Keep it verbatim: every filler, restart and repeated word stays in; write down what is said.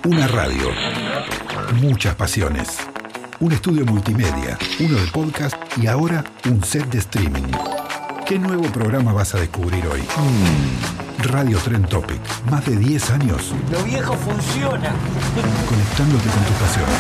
Una radio, muchas pasiones. Un estudio multimedia, uno de podcast y ahora un set de streaming. ¿Qué nuevo programa vas a descubrir hoy? Mm, Radio Trend Topic. Más de diez años. Lo viejo funciona. Conectándote con tu pasión.